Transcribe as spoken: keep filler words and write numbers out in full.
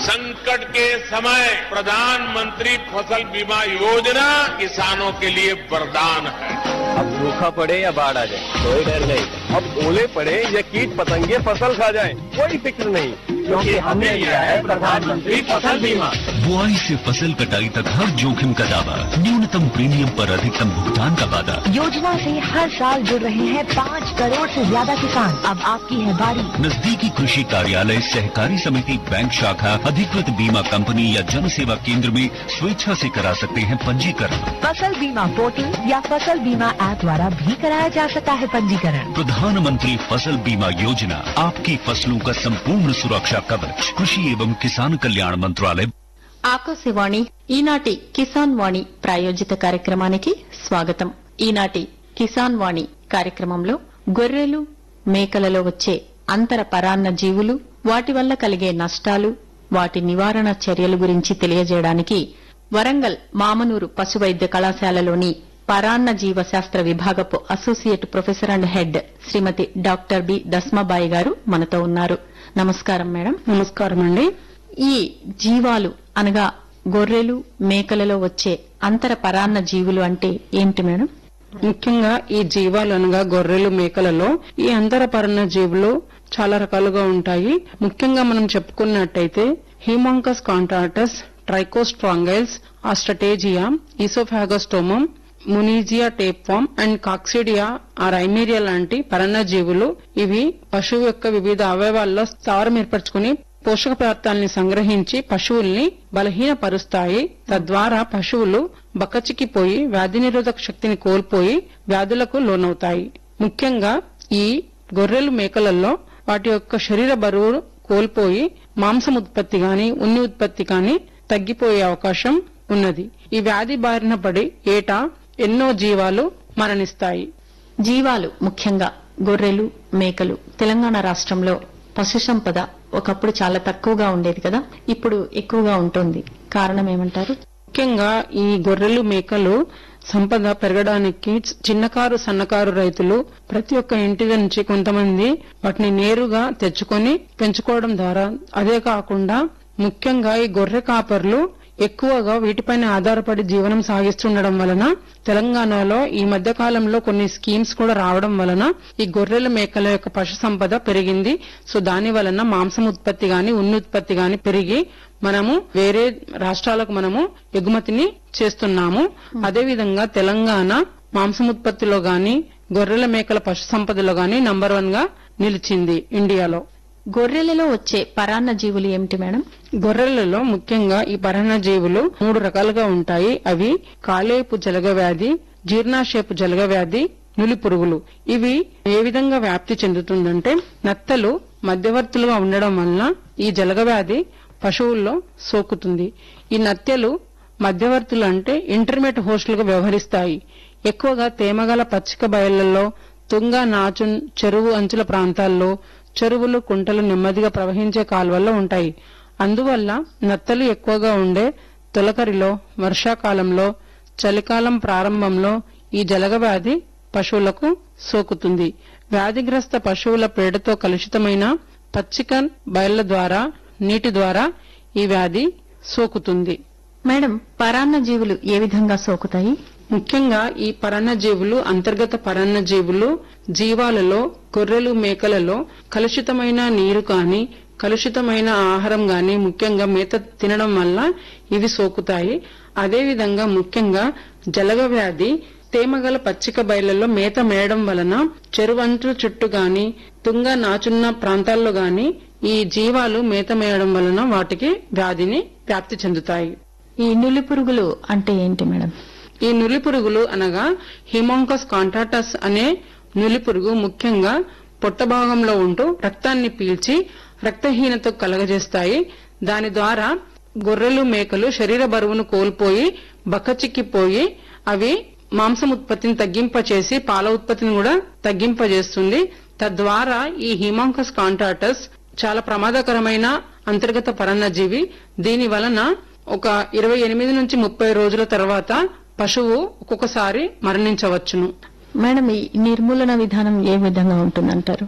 संकट के समय प्रधानमंत्री फसल बीमा योजना किसानों के लिए वरदान है। अब सूखा पड़े या बाढ़ आ जाए कोई डर नहीं, अब ओले पड़े या कीट पतंगे फसल खा जाए कोई फिक्र नहीं, क्योंकि हमने लिया है प्रधानमंत्री फसल बीमा। बुआई से फसल कटाई तक हर जोखिम का दावा, न्यूनतम प्रीमियम पर अधिकतम भुगतान का वादा। योजना से हर साल जुड़ रहे हैं पाँच करोड़ से ज्यादा किसान। अब आपकी है बारी। नजदीकी कृषि कार्यालय, सहकारी समिति, बैंक शाखा, अधिकृत बीमा कंपनी या जन सेवा केंद्र में स्वेच्छा से करा सकते हैं पंजीकरण। फसल बीमा पोर्टल या फसल बीमा ऐप द्वारा भी कराया जा सकता है पंजीकरण। प्रधानमंत्री फसल बीमा योजना, आपकी फसलों का संपूर्ण सुरक्षा कवच, कृषि एवं किसान कल्याण मंत्रालय। ఆకాశవాణి ఈనాటి కిసాన్ వాణి ప్రాయోజిత కార్యక్రమానికి స్వాగతం. ఈనాటి కిసాన్ వాణి కార్యక్రమంలో గొర్రెలు, మేకలలో వచ్చే అంతర పరాన్న జీవులు, వాటి వల్ల కలిగే నష్టాలు, వాటి నివారణ చర్యల గురించి తెలియజేయడానికి వరంగల్ మామనూరు పశువైద్య కళాశాలలోని పరాన్న జీవ శాస్త్ర విభాగపు associate professor and head Shrimati doctor B Dasmabai గారు మనతో ఉన్నారు. నమస్కారం మేడం. నమస్కారం అండి. ఈ జీవాలు అనగా గొర్రెలు, మేకలలో వచ్చే అంతర పరాన్న జీవులు అంటే ఏంటి మేడం? ముఖ్యంగా ఈ జీవాలు అనగా గొర్రెలు, మేకలలో ఈ అంతరపరణ జీవులు చాలా రకాలుగా ఉంటాయి. ముఖ్యంగా మనం చెప్పుకున్నట్టయితే హీమాంకస్ కాంట్రాటస్, ట్రైకోస్ట్రాంగైల్స్, ఆస్ట్రటేజియా, ఈసోఫాగోస్టోమం, మునీజియా టేప్వామ్ అండ్ కాక్సిడియా ఆర్ ఐమేరియా లాంటి పరన్న జీవులు ఇవి పశువు యొక్క వివిధ అవయవాల్లో స్థావరం ఏర్పరచుకుని పోషక పదార్థాలని సంగ్రహించి పశువుల్ని బలహీనపరుస్తాయి. తద్వారా పశువులు బక్కచిక్కిపోయి వ్యాధి నిరోధక శక్తిని కోల్పోయి వ్యాధులకు లోనవుతాయి. ముఖ్యంగా ఈ గొర్రెలు, మేకలలో వాటి యొక్క శరీర బరువు కోల్పోయి మాంసం ఉత్పత్తి గాని, ఉన్ని ఉత్పత్తి గాని తగ్గిపోయే అవకాశం ఉన్నది. ఈ వ్యాధి బారిన పడి ఏటా ఎన్నో జీవాలు మరణిస్తాయి. జీవాలు ముఖ్యంగా గొర్రెలు, మేకలు తెలంగాణ రాష్ట్రంలో పశు సంపద ఒకప్పుడు చాలా తక్కువగా ఉండేది కదా, ఇప్పుడు ఎక్కువగా ఉంటుంది. కారణం ఏమంటారు? ముఖ్యంగా ఈ గొర్రెలు, మేకలు సంపద పెరగడానికి చిన్నకారు, సన్నకారు రైతులు ప్రతి ఒక్క ఇంటి నుంచి కొంతమంది వాటిని నేరుగా తెచ్చుకొని పెంచుకోవడం ద్వారా, అదే కాకుండా ముఖ్యంగా ఈ గొర్రె కాపర్లు ఎక్కువగా వీటిపైన ఆధారపడి జీవనం సాగిస్తుండడం వలన తెలంగాణలో ఈ మధ్య కాలంలో కొన్ని స్కీమ్స్ కూడా రావడం వలన ఈ గొర్రెల, మేకల యొక్క పశు సంపద పెరిగింది. సో దాని వలన మాంసం ఉత్పత్తి గాని, ఉన్ని ఉత్పత్తి గాని పెరిగి మనము వేరే రాష్ట్రాలకు మనము ఎగుమతిని చేస్తున్నాము. అదేవిధంగా తెలంగాణ మాంసం ఉత్పత్తిలో గాని, గొర్రెల, మేకల పశు సంపదలో గాని నంబర్ వన్ గా నిలిచింది ఇండియాలో. గొర్రెలలో వచ్చే పరాన్న జీవులు ఏమిటి మేడం? గొర్రెలలో ముఖ్యంగా ఈ పరాన్న జీవులు మూడు రకాలుగా ఉంటాయి. అవి కాలేపు జలగ వ్యాధి, జీర్ణాశయపు జలగ వ్యాధి, నులి పురుగులు. ఇవి ఏ విధంగా వ్యాప్తి చెందుతుందంటే నత్తలు మధ్యవర్తులుగా ఉండడం వలన ఈ జలగ వ్యాధి పశువుల్లో సోకుతుంది. ఈ నత్తలు మధ్యవర్తులు అంటే ఇంటర్మీడియట్ హోస్టులుగా వ్యవహరిస్తాయి. ఎక్కువగా తేమగల పచ్చిక బయళ్లలో, తుంగ, నాచు, చెరువు అంచుల ప్రాంతాల్లో, చెరువులు, కుంటలు నెమ్మదిగా ప్రవహించే కాలువల్లో ఉంటాయి. అందువల్ల నత్తలు ఎక్కువగా ఉండే తొలకరిలో, వర్షాకాలంలో, చలికాలం ప్రారంభంలో ఈ జలగ వ్యాధి పశువులకు సోకుతుంది. వ్యాధిగ్రస్త పశువుల పేడతో కలుషితమైన పచ్చిక బయళ్ల ద్వారా, నీటి ద్వారా ఈ వ్యాధి సోకుతుంది. మేడం, పరాన్న జీవులు ఏ విధంగా సోకుతాయి? ముఖ్యంగా ఈ పరాన్న జీవులు, అంతర్గత పరాన్న జీవులు జీవాలలో, గొర్రెలు, మేకలలో కలుషితమైన నీరు కాని, కలుషితమైన ఆహారం గాని, ముఖ్యంగా మేత తినడం వల్ల ఇవి సోకుతాయి. అదేవిధంగా ముఖ్యంగా జలగ వ్యాధి తేమగల పచ్చిక బయళ్లలో మేత మేయడం వలన చెరువంచు చుట్టూ గాని, తుంగ, నాచున్న ప్రాంతాల్లో గాని ఈ జీవాలు మేత మేయడం వలన వాటికి వ్యాధిని వ్యాప్తి చెందుతాయి. ఈ నులి పురుగులు అంటే ఏంటి మేడం? ఈ నులి పురుగులు అనగా హీమాంకస్ కాంట్రాటస్ అనే నులి పురుగు ముఖ్యంగా పొట్ట భాగంలో ఉంటూ రక్తాన్ని పీల్చి రక్తహీనత కలగజేస్తాయి. దాని ద్వారా గొర్రెలు, మేకలు శరీర బరువును కోల్పోయి బక్కచిక్కిపోయి అవి మాంసం ఉత్పత్తిని తగ్గింపచేసి పాల ఉత్పత్తిని కూడా తగ్గింపజేస్తుంది. తద్వారా ఈ హీమాంకస్ కాంట్రాటస్ చాలా ప్రమాదకరమైన అంతర్గత పరాన్నజీవి. దీని వలన ఒక ఇరవై ఎనిమిది నుంచి ముప్పై రోజుల తర్వాత పశువు ఒక్కొక్కసారి మరణించవచ్చును. మేడం, ఈ నిర్మూలన విధానం ఏ విధంగా ఉంటుందంటారు?